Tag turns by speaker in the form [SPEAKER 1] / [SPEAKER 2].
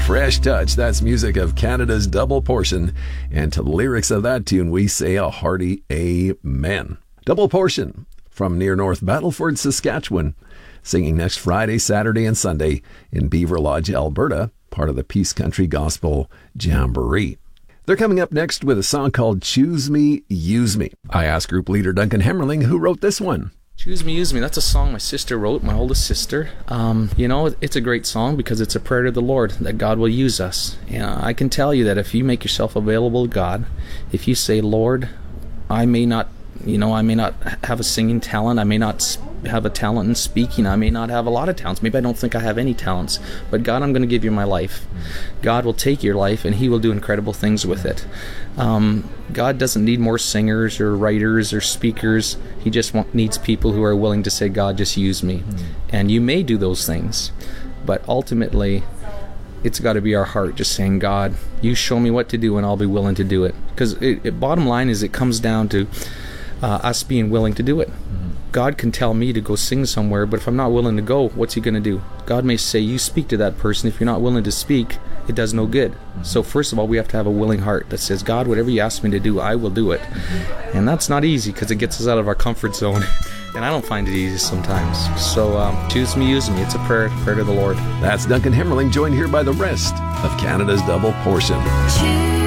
[SPEAKER 1] Fresh touch. That's music of Canada's Double Portion. And to the lyrics of that tune, we say a hearty amen. Double Portion from near North Battleford, Saskatchewan, singing next Friday, Saturday, and Sunday in Beaver Lodge, Alberta, part of the Peace Country Gospel Jamboree. They're coming up next with a song called Choose Me, Use Me. I asked group leader Duncan Hemmerling who wrote this one.
[SPEAKER 2] Choose Me, Use Me. That's a song my sister wrote, my oldest sister. It's a great song because it's a prayer to the Lord that God will use us. I can tell you that if you make yourself available to God, if you say, Lord, I may not have a singing talent, I may not have a talent in speaking, I may not have a lot of talents, maybe I don't think I have any talents, but God, I'm going to give you my life. God will take your life and He will do incredible things with it. God doesn't need more singers or writers or speakers. He just needs people who are willing to say, God, just use me. And you may do those things, but ultimately it's got to be our heart just saying, God, you show me what to do and I'll be willing to do it. Because bottom line is it comes down to us being willing to do it. God can tell me to go sing somewhere, but if I'm not willing to go, what's He going to do? God may say, you speak to that person. If you're not willing to speak, it does no good. So first of all, we have to have a willing heart that says, God, whatever you ask me to do, I will do it. And that's not easy because it gets us out of our comfort zone. And I don't find it easy sometimes. So choose me, use me. It's a prayer to the Lord.
[SPEAKER 1] That's Duncan Hemmerling, joined here by the rest of Canada's Double Portion.